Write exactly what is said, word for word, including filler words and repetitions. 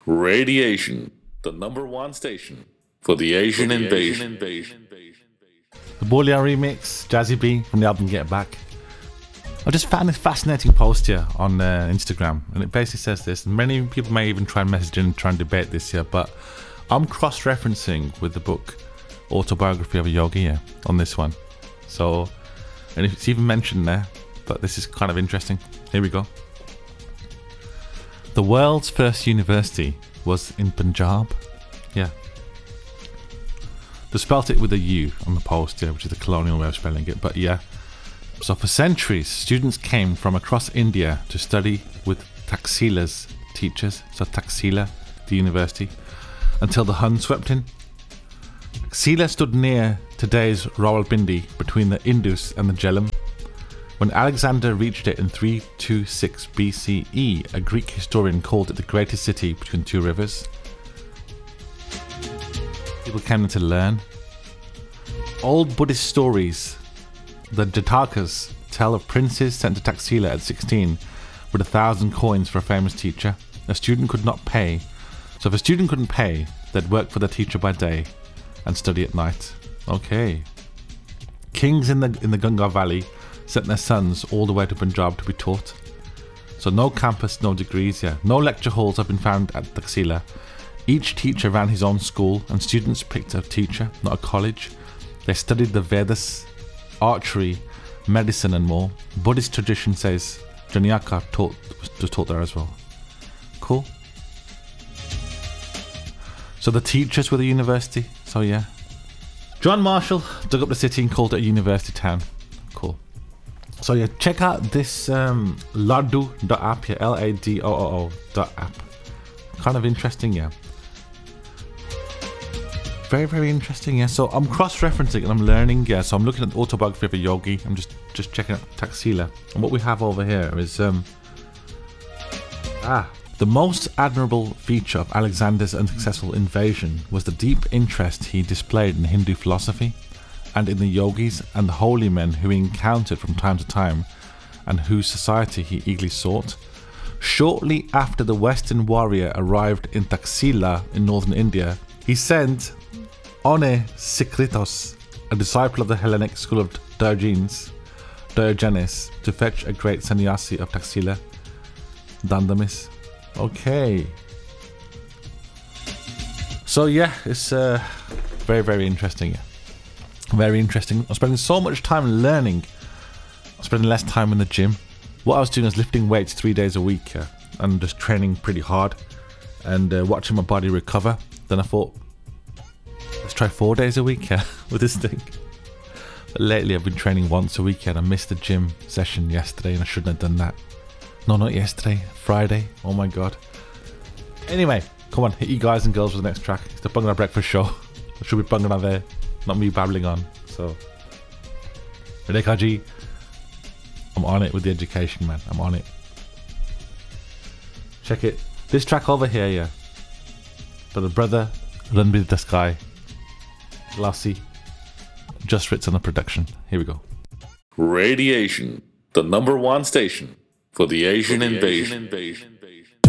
Radiation, the number one station for the Asian, for the invasion. Asian invasion. The Boolean remix, Jazzy B from the album Get Back. I just found this fascinating post here on uh, Instagram, and it basically says this. Many people may even try and message in and try and debate this here, but I'm cross-referencing with the book Autobiography of a Yogi here on this one. So, and it's even mentioned there, but this is kind of interesting. Here we go. The world's first university was in Punjab. Yeah. They spelt it with a U on the post, yeah, which is the colonial way of spelling it, but yeah. So for centuries, students came from across India to study with Taxila's teachers, so Taxila, the university, until the Hun swept in. Taxila stood near today's Rawalpindi, between the Indus and the Jhelum. When Alexander reached it in three twenty-six B C E, a Greek historian called it the greatest city between two rivers. People came to learn. Old Buddhist stories, the Jatakas, tell of princes sent to Taxila at sixteen with a thousand coins for a famous teacher. A student could not pay, so if a student couldn't pay, they'd work for the teacher by day and study at night. Okay. Kings in the in the Ganga Valley sent their sons all the way to Punjab to be taught. So no campus, no degrees here. No lecture halls have been found at Taxila. Each teacher ran his own school, and students picked a teacher, not a college. They studied the Vedas, archery, medicine and more. Buddhist tradition says Janyaka taught, was taught there as well. Cool. So the teachers were the university. So yeah. John Marshall dug up the city and called it a university town. Cool. So yeah, check out this um, Ladoo dot app here, L A D O O O dot app. Kind of interesting, yeah. Very, very interesting, yeah. So I'm cross-referencing and I'm learning, yeah. So I'm looking at the Autobiography of a Yogi. I'm just, just checking out Taxila. And what we have over here is... um Ah, the most admirable feature of Alexander's unsuccessful invasion was the deep interest he displayed in Hindu philosophy and in the yogis and the holy men who he encountered from time to time and whose society he eagerly sought. Shortly after the Western warrior arrived in Taxila in northern India, he sent One Sikritos, a disciple of the Hellenic school of Diogenes, Diogenes, to fetch a great sannyasi of Taxila, Dandamis. Okay. So yeah, it's uh, very, very interesting. Yeah. Very interesting. I'm spending so much time learning. I'm spending less time in the gym. What I was doing is lifting weights three days a week uh, and just training pretty hard and uh, watching my body recover. Then I thought, let's try four days a week uh, with this thing. But lately I've been training once a week and I missed the gym session yesterday and I shouldn't have done that. No, not yesterday. Friday. Oh my god. Anyway, come on, hit you guys and girls with the next track. It's the Bangla Breakfast Show. It should be Bangla there, not me babbling on. So, Redekaji, I'm on it with the education, man. I'm on it. Check it. This track over here, yeah. For the brother, Ranbir the Sky, Lassie, Just Ritz on the production. Here we go. Radiation, the number one station for the Asian, for the invasion. Asian invasion.